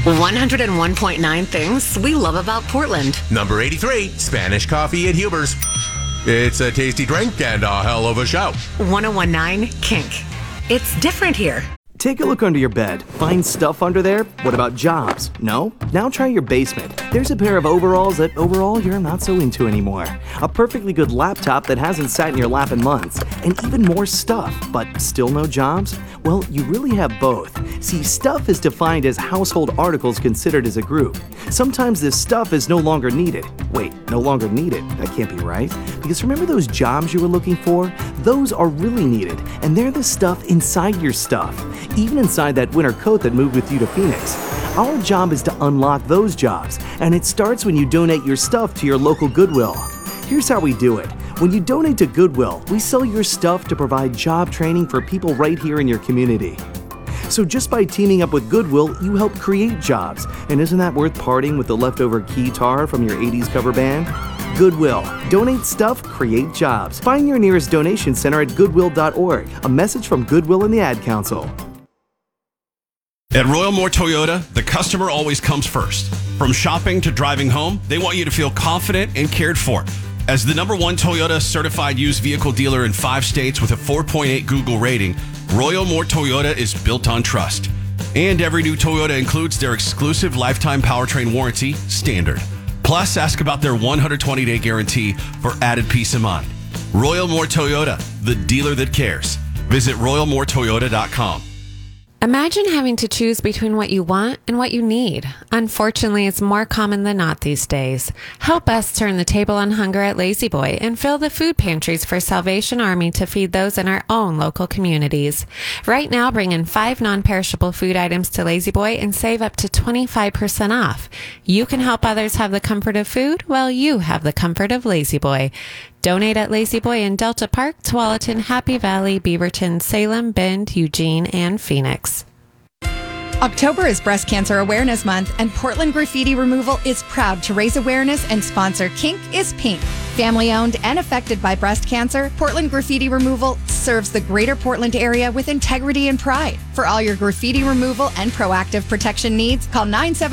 101.9 things we love about Portland. Number 83, Spanish coffee at Huber's. It's a tasty drink and a hell of a show. 101.9 Kink. It's different here. Take a look under your bed. Find stuff under there? What about jobs? No? Now try your basement. There's a pair of overalls that overall you're not so into anymore. A perfectly good laptop that hasn't sat in your lap in months. And even more stuff, but still no jobs? Well, you really have both. See, stuff is defined as household articles considered as a group. Sometimes this stuff is no longer needed. Wait, no longer needed? That can't be right. Because remember those jobs you were looking for? Those are really needed, and they're the stuff inside your stuff. Even inside that winter coat that moved with you to Phoenix. Our job is to unlock those jobs, and it starts when you donate your stuff to your local Goodwill. Here's how we do it. When you donate to Goodwill, we sell your stuff to provide job training for people right here in your community. So just by teaming up with Goodwill, you help create jobs. And isn't that worth parting with the leftover guitar from your 80s cover band? Goodwill. Donate stuff, create jobs. Find your nearest donation center at goodwill.org. A message from Goodwill and the Ad Council. At Royal Moore Toyota, the customer always comes first. From shopping to driving home, they want you to feel confident and cared for. As the #1 Toyota certified used vehicle dealer in 5 states with a 4.8 Google rating, Royal Moore Toyota is built on trust. And every new Toyota includes their exclusive lifetime powertrain warranty, Standard. Plus, ask about their 120-day guarantee for added peace of mind. Royal Moore Toyota, the dealer that cares. Visit RoyalMooreToyota.com. Imagine having to choose between what you want and what you need. Unfortunately, it's more common than not these days. Help us turn the table on hunger at Lazy Boy and fill the food pantries for Salvation Army to feed those in our own local communities. Right now, bring in 5 non-perishable food items to Lazy Boy and save up to 25% off. You can help others have the comfort of food while you have the comfort of Lazy Boy. Donate at Lazy Boy in Delta Park, Tualatin, Happy Valley, Beaverton, Salem, Bend, Eugene, and Phoenix. October is Breast Cancer Awareness Month, and Portland Graffiti Removal is proud to raise awareness and sponsor Kink is Pink. Family-owned and affected by breast cancer, Portland Graffiti Removal serves the greater Portland area with integrity and pride. For all your graffiti removal and proactive protection needs, call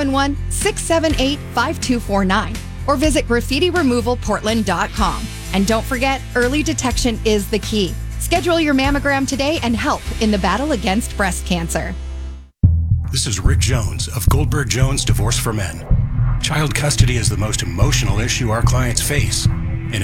971-678-5249 or visit graffitiremovalportland.com. And don't forget, early detection is the key. Schedule your mammogram today and help in the battle against breast cancer. This is Rick Jones of Goldberg Jones Divorce for Men. Child custody is the most emotional issue our clients face.